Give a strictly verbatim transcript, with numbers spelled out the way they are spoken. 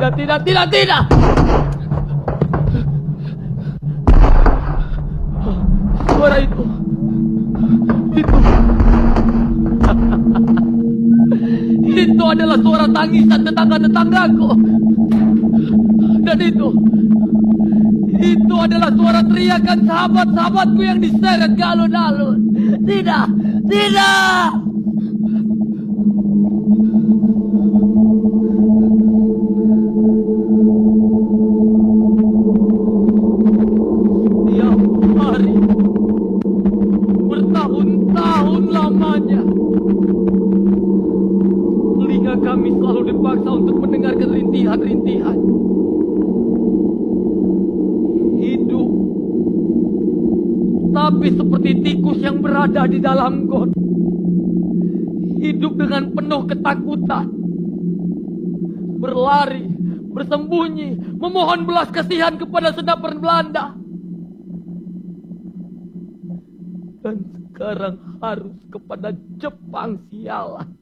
tidak, tidak, tidak, tidak. Suara itu, itu, itu adalah suara tangisan tetangga-tetanggaku. Dan itu, itu adalah suara teriakan sahabat-sahabatku yang diseret ke alun-alun. Tidak, tidak. Tiap hari, bertahun-tahun lamanya, telinga kami selalu dipaksa untuk mendengarkan rintihan-rintihan. Hidup, tapi seperti tikus yang berada di dalam got. Hidup dengan penuh ketakutan. Berlari, bersembunyi, memohon belas kasihan kepada senapan Belanda. Dan sekarang harus kepada Jepang, sialan.